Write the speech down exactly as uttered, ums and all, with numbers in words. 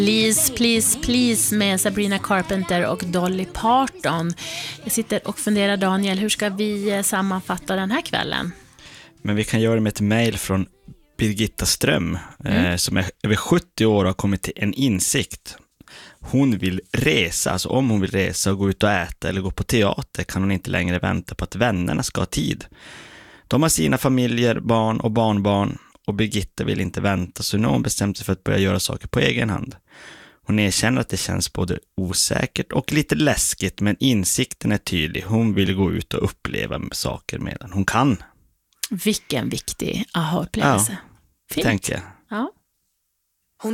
Please, please, please med Sabrina Carpenter och Dolly Parton. Jag sitter och funderar, Daniel, hur ska vi sammanfatta den här kvällen? Men vi kan göra det med ett mejl från Birgitta Ström mm. eh, som är över sjuttio år och har kommit till en insikt. Hon vill resa, alltså om hon vill resa och gå ut och äta eller gå på teater kan hon inte längre vänta på att vännerna ska ha tid. De har sina familjer, barn och barnbarn och Birgitta vill inte vänta, så nu har hon bestämt sig för att börja göra saker på egen hand. Hon erkänner att det känns både osäkert och lite läskigt, men insikten är tydlig. Hon vill gå ut och uppleva saker medan hon kan. Vilken viktig aha-upplevelse. Ja, tänker jag. Ja.